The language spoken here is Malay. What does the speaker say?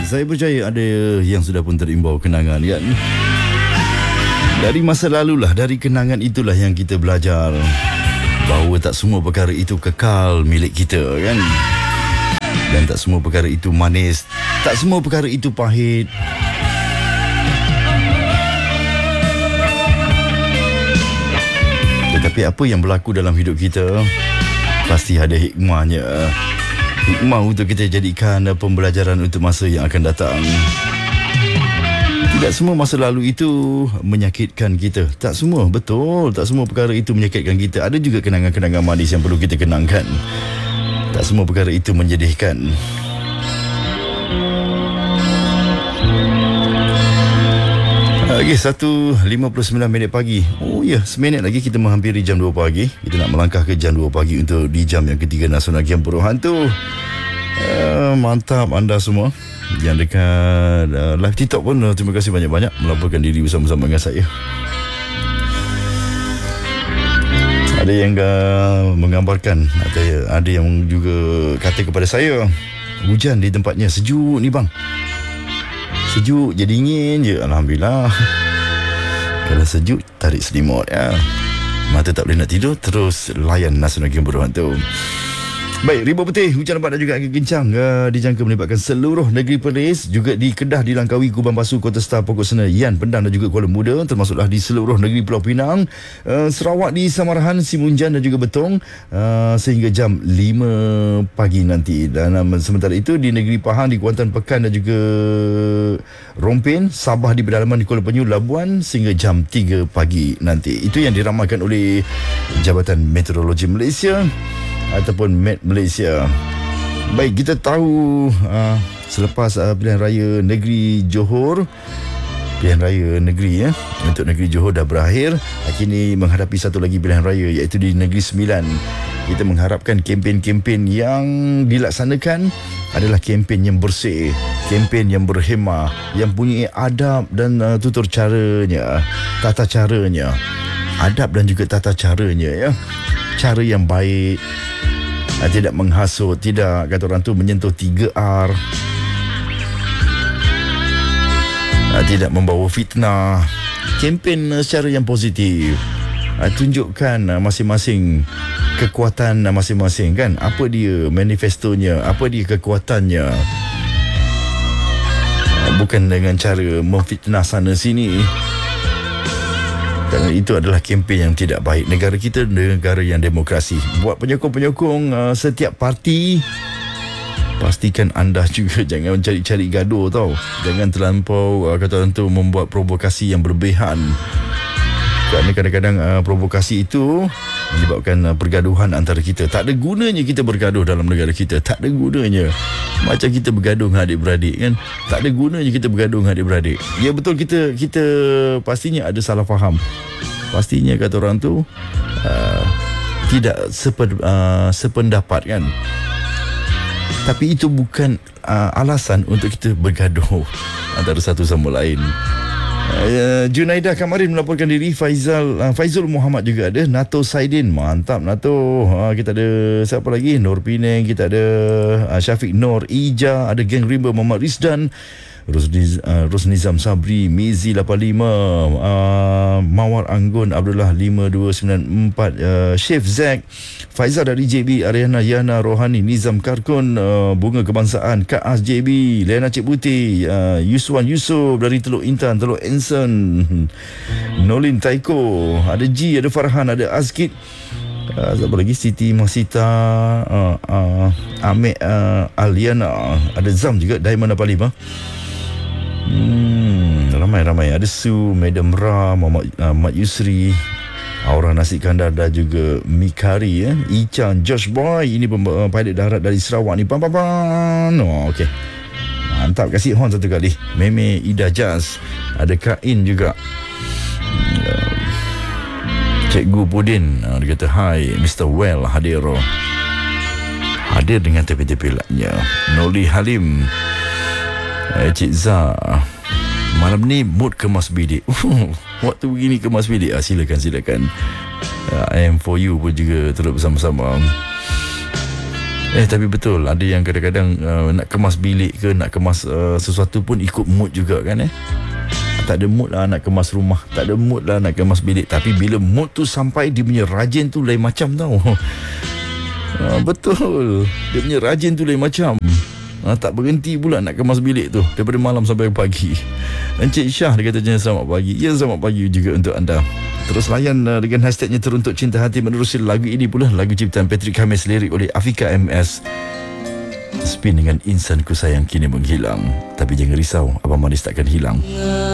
saya percaya ada yang sudah pun terimbau kenangan kan. Dari masa lalu lah, dari kenangan itulah yang kita belajar bahawa tak semua perkara itu kekal milik kita kan. Dan tak semua perkara itu manis, tak semua perkara itu pahit. Tetapi apa yang berlaku dalam hidup kita pasti ada hikmahnya. Hikmah untuk kita jadikan pembelajaran untuk masa yang akan datang. Tidak semua masa lalu itu menyakitkan kita. Tak semua, betul. Tak semua perkara itu menyakitkan kita. Ada juga kenangan-kenangan manis yang perlu kita kenangkan. Tak semua perkara itu menyedihkan. Okey, 1.59 pagi. Oh ya, seminit lagi kita menghampiri jam 2 pagi. Kita nak melangkah ke jam 2 pagi untuk di jam yang ketiga Nasional Game Buruh Hantu. Mantap anda semua yang dekat live TikTok pun. Terima kasih banyak-banyak melaporkan diri bersama-sama dengan saya. Ada yang menggambarkan, ada yang juga kata kepada saya, hujan di tempatnya sejuk ni bang. Sejuk je, dingin je. Alhamdulillah. Kalau sejuk, tarik selimut ya. Mata tak boleh nak tidur, terus layan Nasional Game Buruh Hantu. Baik, Ribuan Putih, hujan lebat dan juga angin kencang dijangka melibatkan seluruh negeri Perlis. Juga di Kedah dilangkaui Kubang Basuh, Kota Star, Pokok Sena, Yan, Pendang dan juga Kuala Muda. Termasuklah di seluruh negeri Pulau Pinang, Sarawak di Samarahan, Simunjan dan juga Betong, sehingga jam 5 pagi nanti. Dan sementara itu di negeri Pahang, di Kuantan Pekan dan juga Rompin, Sabah di pedalaman di Kuala Penyu, Labuan, sehingga jam 3 pagi nanti. Itu yang diramalkan oleh Jabatan Meteorologi Malaysia ataupun Met Malaysia. Baik, kita tahu selepas pilihan raya negeri Johor, pilihan raya negeri untuk negeri Johor dah berakhir. Kini menghadapi satu lagi pilihan raya, iaitu di Negeri Sembilan. Kita mengharapkan kempen-kempen yang dilaksanakan adalah kempen yang bersih, kempen yang berhemah, yang punya adab dan tutur caranya, tata caranya. Adab dan juga tata caranya ya. Cara yang baik, tidak menghasut, tidak, kata orang tu, menyentuh 3R, tidak membawa fitnah. Kempen secara yang positif, tunjukkan masing-masing kekuatan masing-masing kan. Apa dia manifestonya, apa dia kekuatannya. Bukan dengan cara memfitnah sana sini. Dan itu adalah kempen yang tidak baik. Negara kita negara yang demokrasi. Buat penyokong-penyokong setiap parti, pastikan anda juga jangan mencari-cari gaduh tau. Jangan terlampau kata orang tu membuat provokasi yang berlebihan. Kerana kadang-kadang provokasi itu menyebabkan pergaduhan antara kita. Tak ada gunanya kita bergaduh dalam negara kita. Tak ada gunanya. Macam kita bergaduh dengan adik-beradik kan. Tak ada gunanya kita bergaduh dengan adik-beradik. Ya betul, kita pastinya ada salah faham. Pastinya kata orang tu tidak sependapat kan. Tapi itu bukan alasan untuk kita bergaduh antara satu sama lain. Junaidah Kamarin melaporkan diri. Faizul Muhammad juga ada. Nato Saidin, mantap Nato. Kita ada siapa lagi? Nur Penang, kita ada Syafiq Nur Ija, ada geng Rimba Muhammad Rizdan, Rosnizam Sabri, Mizi 85, Mawar Anggun, Abdullah 5294, Chef Zack, Faizal dari JB, Ariana Yana Rohani, Nizam Karkun, Bunga Kebangsaan, Kak As JB, Lena Cik Putih, Yuswan Yusof dari Teluk Intan, Teluk Enson, Nolin Taiko, ada G, ada Farhan, ada Azkid, siapa lagi? Siti Masita, Ahmed Aliana, ada Zam juga, Diamond 85. Ramai-ramai. Ada Su, Madam Ra, Mat Yusri, Aura Nasi Kandar dan juga Mikari Ichan, Josh Boy. Ini pilot darat dari Sarawak ni. Okey, mantap. Kasih horn satu kali. Meme Ida Jazz, ada Kain juga. Cikgu Pudin, dia kata hi Mr. Well hadir dengan tepi-tepi lainnya. Noli Halim, Cik Zah, malam ni mood kemas bilik. Waktu begini kemas bilik. Silakan. I am for you pun juga terus bersama-sama. Tapi betul, ada yang kadang-kadang nak kemas bilik ke, nak kemas sesuatu pun ikut mood juga kan. Tak ada mood lah nak kemas rumah, tak ada mood lah nak kemas bilik. Tapi bila mood tu sampai, dia punya rajin tu lain macam tau. Betul, dia punya rajin tu lain macam. Tak berhenti pula nak kemas bilik tu daripada malam sampai pagi. Encik Syah, dia kata selamat pagi. Ya, selamat pagi juga untuk anda. Terus layan dengan hashtagnya Teruntuk Cinta Hati. Menerusi lagu ini pula, lagu ciptaan Patrick Khamis, lirik oleh Afika MS. Spin dengan Insan Ku Sayang Kini Menghilang. Tapi jangan risau, Abang Manis takkan hilang.